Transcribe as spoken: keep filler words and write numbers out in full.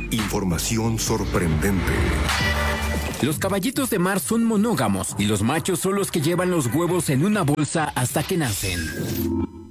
Información sorprendente. Los caballitos de mar son monógamos y los machos son los que llevan los huevos en una bolsa hasta que nacen.